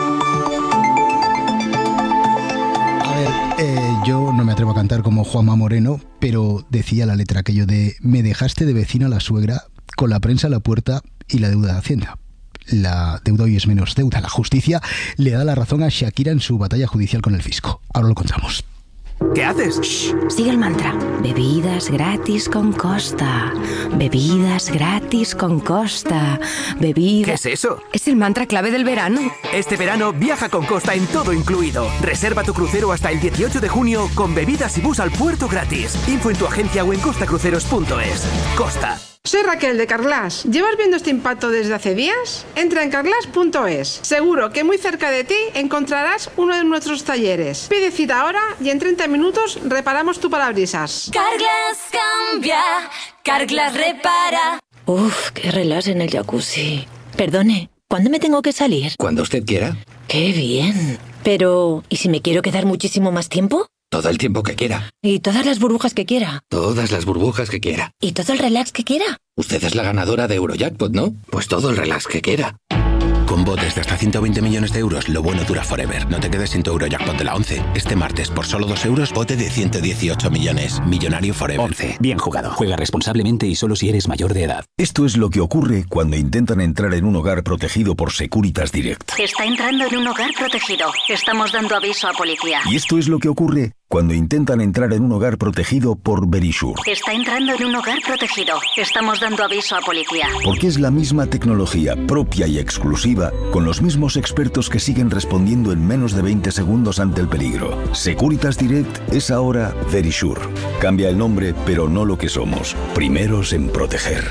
A ver, eh, yo no me atrevo a cantar como Juanma Moreno, pero decía la letra aquello de: me dejaste de vecina a la suegra, con la prensa a la puerta y la deuda de Hacienda. La deuda hoy es menos deuda. La justicia le da la razón a Shakira en su batalla judicial con el fisco. Ahora lo contamos. ¿Qué haces? Shh, sigue el mantra. Bebidas gratis con Costa. Bebidas gratis con Costa. Bebidas... ¿Qué es eso? Es el mantra clave del verano. Este verano viaja con Costa en todo incluido. Reserva tu crucero hasta el dieciocho de junio con bebidas y bus al puerto gratis. Info en tu agencia o en costa cruceros punto es. Costa. Soy Raquel de Carglass. ¿Llevas viendo este impacto desde hace días? Entra en carglass punto es. Seguro que muy cerca de ti encontrarás uno de nuestros talleres. Pide cita ahora y en treinta minutos reparamos tu parabrisas. Carglass cambia, Carglass repara. Uf, qué relax en el jacuzzi. Perdone, ¿cuándo me tengo que salir? Cuando usted quiera. ¡Qué bien! Pero, ¿y si me quiero quedar muchísimo más tiempo? Todo el tiempo que quiera. Y todas las burbujas que quiera. Todas las burbujas que quiera. Y todo el relax que quiera. Usted es la ganadora de Eurojackpot, ¿no? Pues todo el relax que quiera. Con botes de hasta ciento veinte millones de euros, lo bueno dura forever. No te quedes sin tu Eurojackpot de la once. Este martes, por solo dos euros, bote de ciento dieciocho millones. Millonario forever. once. Bien jugado. Juega responsablemente y solo si eres mayor de edad. Esto es lo que ocurre cuando intentan entrar en un hogar protegido por Securitas Direct. Está entrando en un hogar protegido. Estamos dando aviso a policía. Y esto es lo que ocurre cuando intentan entrar en un hogar protegido por Verisure. Está entrando en un hogar protegido. Estamos dando aviso a policía. Porque es la misma tecnología propia y exclusiva, con los mismos expertos que siguen respondiendo en menos de veinte segundos ante el peligro. Securitas Direct es ahora Verisure. Cambia el nombre, pero no lo que somos. Primeros en proteger.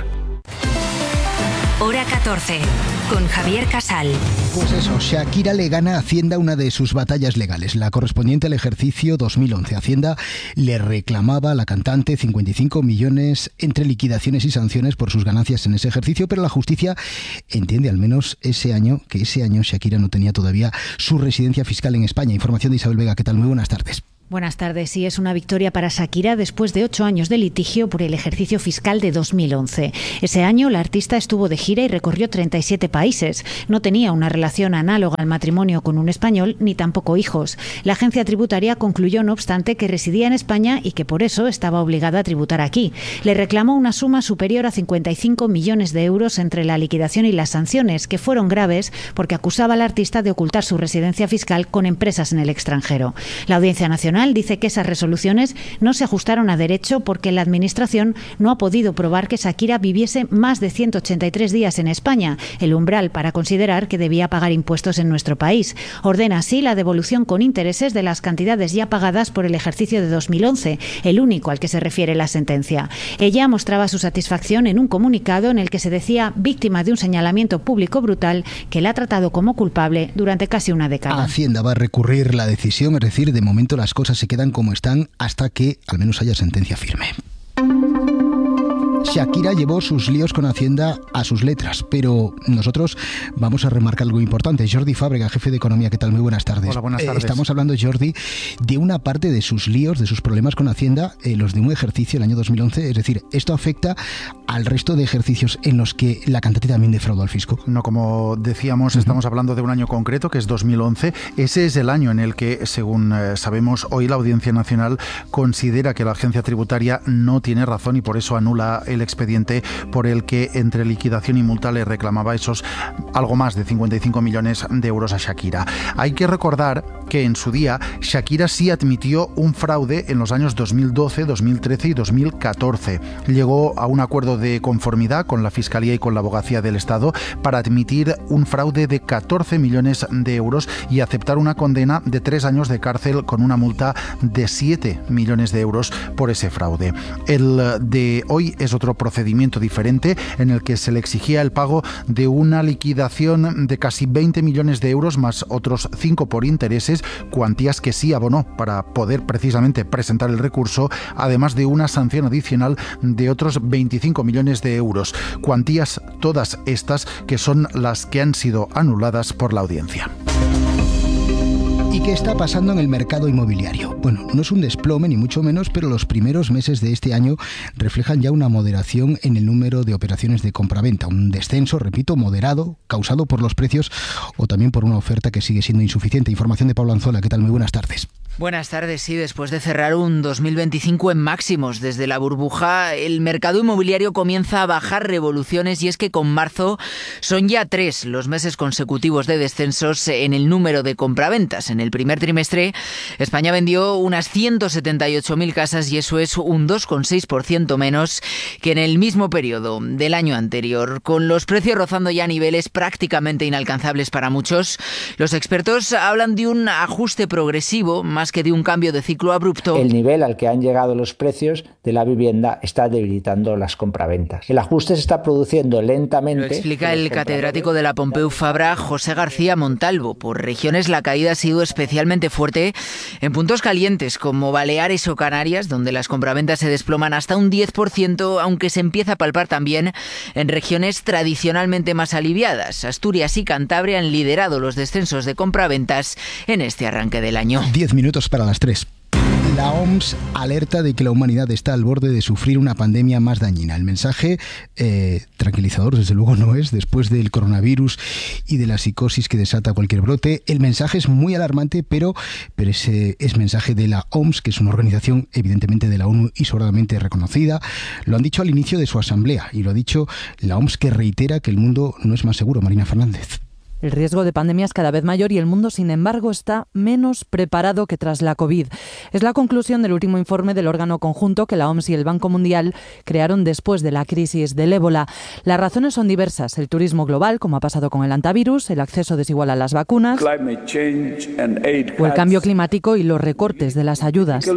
Hora catorce, con Javier Casal. Pues eso, Shakira le gana a Hacienda una de sus batallas legales, la correspondiente al ejercicio dos mil once. Hacienda le reclamaba a la cantante cincuenta y cinco millones entre liquidaciones y sanciones por sus ganancias en ese ejercicio, pero la justicia entiende al menos ese año, que ese año Shakira no tenía todavía su residencia fiscal en España. Información de Isabel Vega, ¿qué tal? Muy buenas tardes. Buenas tardes. Sí, es una victoria para Shakira después de ocho años de litigio por el ejercicio fiscal de dos mil once. Ese año la artista estuvo de gira y recorrió treinta y siete países. No tenía una relación análoga al matrimonio con un español ni tampoco hijos. La agencia tributaria concluyó, no obstante, que residía en España y que por eso estaba obligada a tributar aquí. Le reclamó una suma superior a cincuenta y cinco millones de euros entre la liquidación y las sanciones, que fueron graves porque acusaba al artista de ocultar su residencia fiscal con empresas en el extranjero. La Audiencia Nacional dice que esas resoluciones no se ajustaron a derecho porque la Administración no ha podido probar que Shakira viviese más de ciento ochenta y tres días en España, el umbral para considerar que debía pagar impuestos en nuestro país. Ordena así la devolución con intereses de las cantidades ya pagadas por el ejercicio de dos mil once, el único al que se refiere la sentencia. Ella mostraba su satisfacción en un comunicado en el que se decía víctima de un señalamiento público brutal que la ha tratado como culpable durante casi una década. Hacienda va a recurrir la decisión, es decir, de momento las cosas se quedan como están hasta que al menos haya sentencia firme. Shakira llevó sus líos con Hacienda a sus letras, pero nosotros vamos a remarcar algo importante. Jordi Fábrega, jefe de Economía, ¿qué tal? Muy buenas tardes. Hola, buenas tardes. Eh, estamos hablando, Jordi, de una parte de sus líos, de sus problemas con Hacienda, eh, los de un ejercicio, el año dos mil once. Es decir, esto afecta al resto de ejercicios en los que la cantante también defraudó al fisco. No, como decíamos, uh-huh. estamos hablando de un año concreto, que es dos mil once. Ese es el año en el que, según eh, sabemos, hoy la Audiencia Nacional considera que la agencia tributaria no tiene razón y por eso anula el expediente por el que entre liquidación y multa le reclamaba esos algo más de cincuenta y cinco millones de euros a Shakira. Hay que recordar que en su día Shakira sí admitió un fraude en los años dos mil doce, dos mil trece y dos mil catorce. Llegó a un acuerdo de conformidad con la Fiscalía y con la Abogacía del Estado para admitir un fraude de catorce millones de euros y aceptar una condena de tres años de cárcel con una multa de siete millones de euros por ese fraude. El de hoy es otro procedimiento diferente en el que se le exigía el pago de una liquidación de casi veinte millones de euros más otros cinco por intereses, cuantías que sí abonó para poder precisamente presentar el recurso, además de una sanción adicional de otros veinticinco millones de euros, cuantías todas estas que son las que han sido anuladas por la audiencia. ¿Y qué está pasando en el mercado inmobiliario? Bueno, no es un desplome ni mucho menos, pero los primeros meses de este año reflejan ya una moderación en el número de operaciones de compraventa, un descenso, repito, moderado, causado por los precios o también por una oferta que sigue siendo insuficiente. Información de Pablo Anzola, ¿qué tal? Muy buenas tardes. Buenas tardes. Sí, después de cerrar un dos mil veinticinco en máximos desde la burbuja, el mercado inmobiliario comienza a bajar revoluciones y es que con marzo son ya tres los meses consecutivos de descensos en el número de compraventas. En el primer trimestre, España vendió unas ciento setenta y ocho mil casas y eso es un dos coma seis por ciento menos que en el mismo periodo del año anterior. Con los precios rozando ya niveles prácticamente inalcanzables para muchos, los expertos hablan de un ajuste progresivo más que de un cambio de ciclo abrupto. El nivel al que han llegado los precios de la vivienda está debilitando las compraventas. El ajuste se está produciendo lentamente. Lo explica el catedrático de la Pompeu Fabra, José García Montalvo. Por regiones la caída ha sido especialmente fuerte en puntos calientes como Baleares o Canarias, donde las compraventas se desploman hasta un diez por ciento, aunque se empieza a palpar también en regiones tradicionalmente más aliviadas. Asturias y Cantabria han liderado los descensos de compraventas en este arranque del año. Diez minutos para las tres. La O M S alerta de que la humanidad está al borde de sufrir una pandemia más dañina. El mensaje, eh, tranquilizador desde luego no es, después del coronavirus y de la psicosis que desata cualquier brote. El mensaje es muy alarmante, pero, pero ese es mensaje de la O M S, que es una organización evidentemente de la ONU y sobradamente reconocida. Lo han dicho al inicio de su asamblea y lo ha dicho la O M S, que reitera que el mundo no es más seguro. Marina Fernández. El riesgo de pandemia es cada vez mayor y el mundo, sin embargo, está menos preparado que tras la COVID. Es la conclusión del último informe del órgano conjunto que la O M S y el Banco Mundial crearon después de la crisis del ébola. Las razones son diversas: el turismo global, como ha pasado con el antivirus, el acceso desigual a las vacunas, o el cambio climático y los recortes de las ayudas.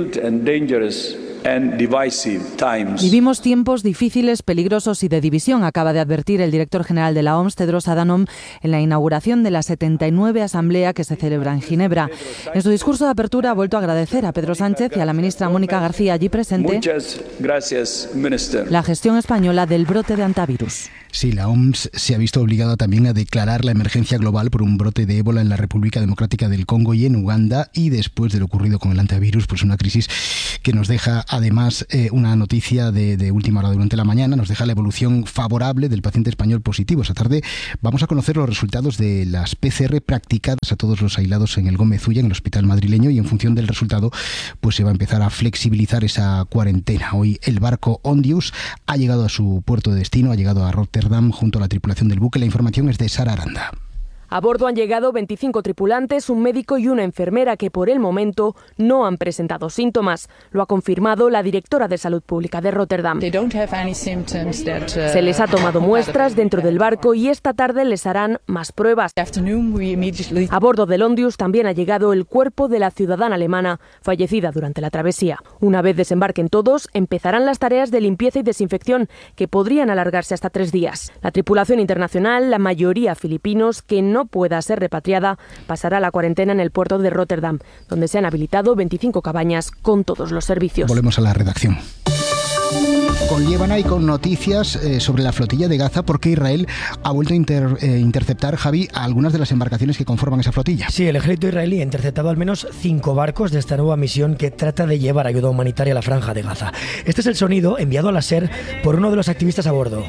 Vivimos tiempos difíciles, peligrosos y de división, acaba de advertir el director general de la O M S, Tedros Adhanom, en la inauguración de la setenta y nueve Asamblea que se celebra en Ginebra. En su discurso de apertura ha vuelto a agradecer a Pedro Sánchez y a la ministra Mónica García, allí presente, Muchas gracias, minister. la gestión española del brote de antivirus. Sí, la O M S se ha visto obligada también a declarar la emergencia global por un brote de ébola en la República Democrática del Congo y en Uganda, y después de lo ocurrido con el antivirus, pues una crisis que nos deja además eh, una noticia de, de última hora durante la mañana, nos deja la evolución favorable del paciente español positivo. Esta tarde vamos a conocer los resultados de las P C R practicadas a todos los aislados en el Gómez Ulla, en el hospital madrileño, y en función del resultado pues se va a empezar a flexibilizar esa cuarentena. Hoy el barco Ondius ha llegado a su puerto de destino, ha llegado a Rotterdam junto a la tripulación del buque. La información es de Sara Aranda. A bordo han llegado veinticinco tripulantes, un médico y una enfermera que por el momento no han presentado síntomas. Lo ha confirmado la directora de Salud Pública de Rotterdam. Se les ha tomado muestras dentro del barco y esta tarde les harán más pruebas. A bordo del Ondius también ha llegado el cuerpo de la ciudadana alemana fallecida durante la travesía. Una vez desembarquen todos, empezarán las tareas de limpieza y desinfección, que podrían alargarse hasta tres días. La tripulación internacional, la mayoría filipinos, que no no pueda ser repatriada, pasará la cuarentena en el puerto de Rotterdam, donde se han habilitado veinticinco cabañas con todos los servicios. Volvemos a la redacción. Con Líbana y con noticias eh, sobre la flotilla de Gaza, porque Israel ha vuelto a inter, eh, interceptar, Javi, a algunas de las embarcaciones que conforman esa flotilla. Sí, el ejército israelí ha interceptado al menos cinco barcos de esta nueva misión que trata de llevar ayuda humanitaria a la franja de Gaza. Este es el sonido enviado a la SER por uno de los activistas a bordo.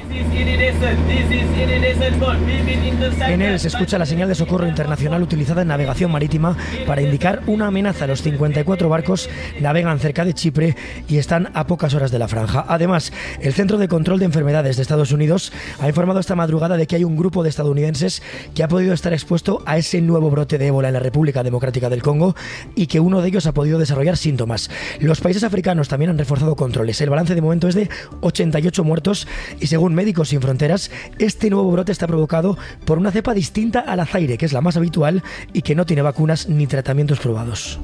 En él se escucha la señal de socorro internacional utilizada en navegación marítima para indicar una amenaza. Los cincuenta y cuatro barcos navegan cerca de Chipre y están a pocas horas de la franja. Además, el Centro de Control de Enfermedades de Estados Unidos ha informado esta madrugada de que hay un grupo de estadounidenses que ha podido estar expuesto a ese nuevo brote de ébola en la República Democrática del Congo y que uno de ellos ha podido desarrollar síntomas. Los países africanos también han reforzado controles. El balance de momento es de ochenta y ocho muertos y, según Médicos Sin Fronteras, este nuevo brote está provocado por una cepa distinta a la Zaire, que es la más habitual y que no tiene vacunas ni tratamientos probados.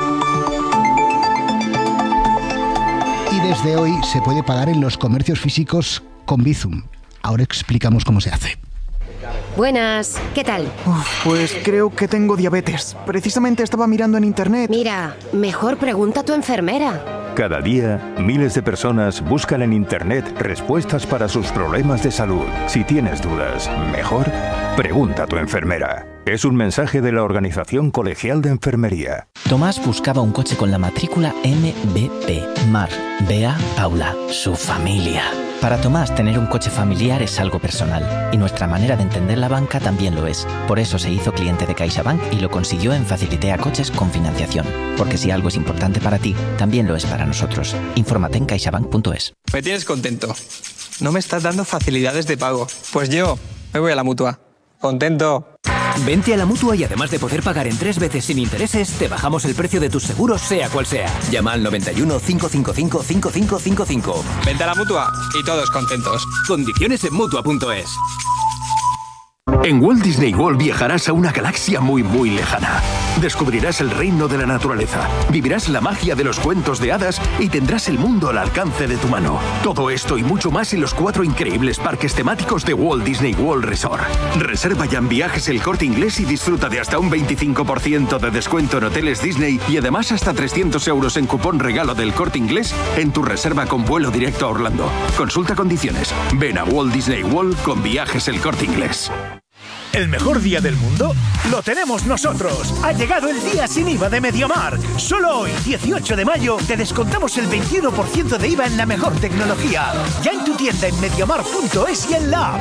Y desde hoy se puede pagar en los comercios físicos con Bizum. Ahora explicamos cómo se hace. Buenas, ¿qué tal? Uf, pues creo que tengo diabetes. Precisamente estaba mirando en internet. Mira, mejor pregunta a tu enfermera. Cada día, miles de personas buscan en internet respuestas para sus problemas de salud. Si tienes dudas, mejor pregunta a tu enfermera. Es un mensaje de la Organización Colegial de Enfermería. Tomás buscaba un coche con la matrícula M B P. Mar, Bea, Paula, su familia. Para Tomás, tener un coche familiar es algo personal, y nuestra manera de entender la banca también lo es. Por eso se hizo cliente de CaixaBank y lo consiguió en Facilitea Coches con financiación. Porque si algo es importante para ti, también lo es para nosotros. Infórmate en caixabank punto es. Me tienes contento. No me estás dando facilidades de pago. Pues yo me voy a la Mutua. Contento. Vente a la Mutua y además de poder pagar en tres veces sin intereses, te bajamos el precio de tus seguros, sea cual sea. Llama al noventa y uno, cinco cinco cinco, cinco cinco cinco cinco. Vente a la Mutua y todos contentos. Condiciones en Mutua punto es. En Walt Disney World viajarás a una galaxia muy muy lejana. Descubrirás el reino de la naturaleza, vivirás la magia de los cuentos de hadas y tendrás el mundo al alcance de tu mano. Todo esto y mucho más en los cuatro increíbles parques temáticos de Walt Disney World Resort. Reserva ya en Viajes El Corte Inglés y disfruta de hasta un veinticinco por ciento de descuento en hoteles Disney y además hasta trescientos euros en cupón regalo del Corte Inglés en tu reserva con vuelo directo a Orlando. Consulta condiciones. Ven a Walt Disney World con Viajes El Corte Inglés. ¿El mejor día del mundo? ¡Lo tenemos nosotros! Ha llegado el día sin I V A de MediaMarkt. Solo hoy, dieciocho de mayo, te descontamos el veintiuno por ciento de I V A en la mejor tecnología. Ya en tu tienda en mediamarkt punto es y en la app.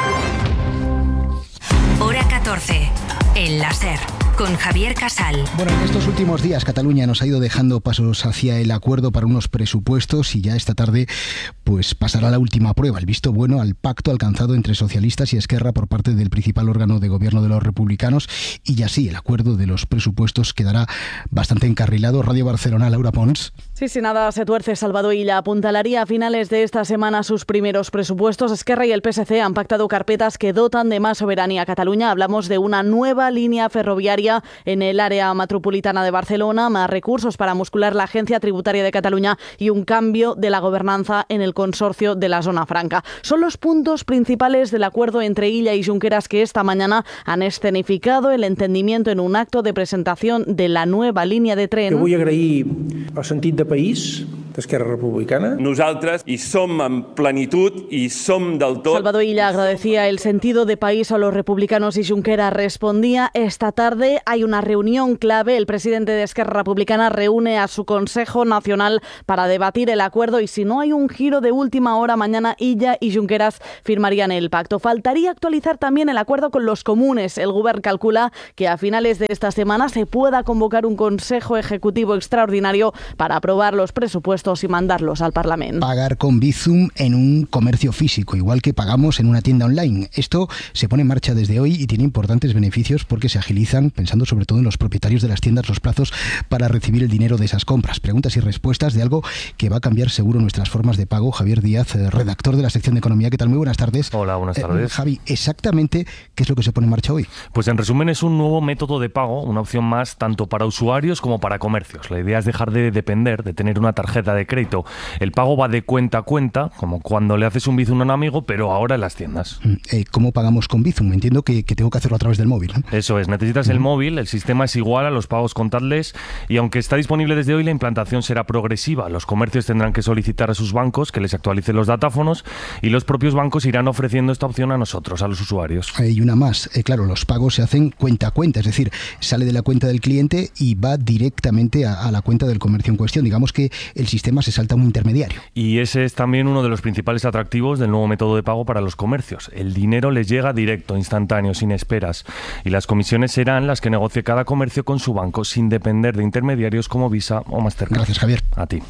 Hora catorce. El láser. Con Javier Casal. Bueno, en estos últimos días Cataluña nos ha ido dejando pasos hacia el acuerdo para unos presupuestos y ya esta tarde pues pasará la última prueba, el visto bueno al pacto alcanzado entre socialistas y Esquerra por parte del principal órgano de gobierno de los republicanos, y ya sí, el acuerdo de los presupuestos quedará bastante encarrilado. Radio Barcelona, Laura Pons. Sí, si nada se tuerce, Salvador Illa apuntalaría a finales de esta semana sus primeros presupuestos. Esquerra y el P S C han pactado carpetas que dotan de más soberanía a Cataluña. Hablamos de una nueva línea ferroviaria en el área metropolitana de Barcelona, más recursos para muscular la Agencia Tributaria de Cataluña y un cambio de la gobernanza en el consorcio de la Zona Franca. Son los puntos principales del acuerdo entre Illa y Junqueras, que esta mañana han escenificado el entendimiento en un acto de presentación de la nueva línia de tren. Jo vull agrair el sentit de país d'Esquerra Republicana. Nosaltres hi som en plenitud i som del tot. Salvador Illa agradecía el sentido de país a los republicanos y Junqueras respondía: esta tarde hay una reunión clave. El presidente de Esquerra Republicana reúne a su Consejo Nacional para debatir el acuerdo y si no hay un giro de última hora, mañana Illa y Junqueras firmarían el pacto. Faltaría actualizar también el acuerdo con los comunes. El Govern calcula que a finales de esta semana se pueda convocar un Consejo Ejecutivo extraordinario para aprobar los presupuestos y mandarlos al Parlamento. Pagar con Bizum en un comercio físico, igual que pagamos en una tienda online. Esto se pone en marcha desde hoy y tiene importantes beneficios porque se agilizan, pensando sobre todo en los propietarios de las tiendas, los plazos para recibir el dinero de esas compras. Preguntas y respuestas de algo que va a cambiar seguro nuestras formas de pago. Javier Díaz, redactor de la sección de Economía. ¿Qué tal? Muy buenas tardes. Hola, buenas tardes. Eh, Javi, exactamente ¿qué es lo que se pone en marcha hoy? Pues en resumen es un nuevo método de pago, una opción más tanto para usuarios como para comercios. La idea es dejar de depender de tener una tarjeta de crédito. El pago va de cuenta a cuenta, como cuando le haces un Bizum a un amigo, pero ahora en las tiendas. Eh, ¿Cómo pagamos con Bizum? Entiendo que, que tengo que hacerlo a través del móvil, ¿no? Eso es, necesitas el móvil, el sistema es igual a los pagos contactless y aunque está disponible desde hoy, la implantación será progresiva. Los comercios tendrán que solicitar a sus bancos que les actualicen los datáfonos y los propios bancos irán ofreciendo esta opción a nosotros, a los usuarios. Y una más, eh, claro, los pagos se hacen cuenta a cuenta, es decir, sale de la cuenta del cliente y va directamente a, a la cuenta del comercio en cuestión. Digamos que el sistema se salta a un intermediario. Y ese es también uno de los principales atractivos del nuevo método de pago para los comercios. El dinero les llega directo, instantáneo, sin esperas. Y las comisiones serán las que negocie cada comercio con su banco, sin depender de intermediarios como Visa o Mastercard. Gracias, Javier. A ti.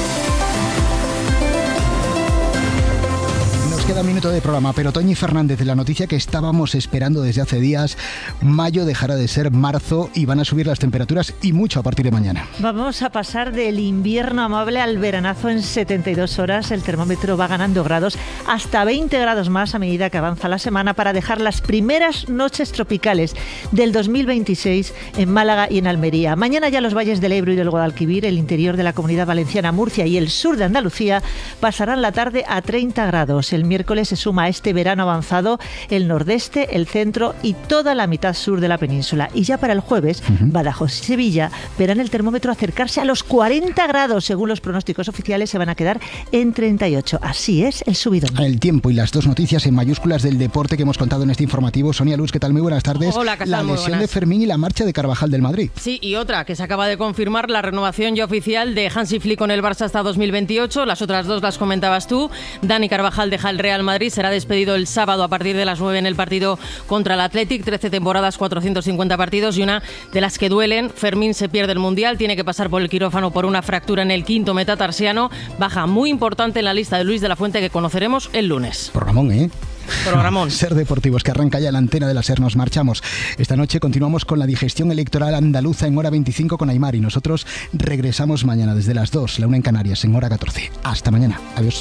Queda un minuto de programa, pero Toñi Fernández, la noticia que estábamos esperando desde hace días: mayo dejará de ser marzo y van a subir las temperaturas y mucho a partir de mañana. Vamos a pasar del invierno amable al veranazo en setenta y dos horas. El termómetro va ganando grados, hasta veinte grados más a medida que avanza la semana, para dejar las primeras noches tropicales del dos mil veintiséis en Málaga y en Almería. Mañana ya los valles del Ebro y del Guadalquivir, el interior de la Comunidad Valenciana, Murcia y el sur de Andalucía pasarán la tarde a treinta grados. El miércoles se suma a este verano avanzado el nordeste, el centro y toda la mitad sur de la península. Y ya para el jueves, uh-huh. Badajoz y Sevilla verán el termómetro acercarse a los cuarenta grados. Según los pronósticos oficiales, se van a quedar en treinta y ocho. Así es el subidón. El tiempo y las dos noticias en mayúsculas del deporte que hemos contado en este informativo. Sonia Luz, ¿qué tal? Muy buenas tardes. Hola, Casal, La muy lesión buenas. de Fermín y la marcha de Carvajal del Madrid. Sí, y otra que se acaba de confirmar, la renovación ya oficial de Hansi Flick con el Barça hasta dos mil veintiocho. Las otras dos las comentabas tú. Dani Carvajal deja el Real Madrid, será despedido el sábado a partir de las nueve en el partido contra el Athletic. trece temporadas, cuatrocientos cincuenta partidos y una de las que duelen. Fermín se pierde el Mundial, tiene que pasar por el quirófano por una fractura en el quinto metatarsiano. Baja muy importante en la lista de Luis de la Fuente, que conoceremos el lunes. Programón, ¿eh? Programón. Ser Deportivos, que arranca ya la antena de la SER. Nos marchamos. Esta noche continuamos con la digestión electoral andaluza en hora veinticinco con Aymar y nosotros regresamos mañana desde las dos, la una en Canarias, en hora catorce. Hasta mañana. Adiós.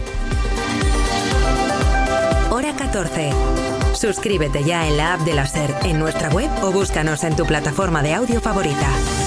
Hora catorce. Suscríbete ya en la app de la SER, en nuestra web o búscanos en tu plataforma de audio favorita.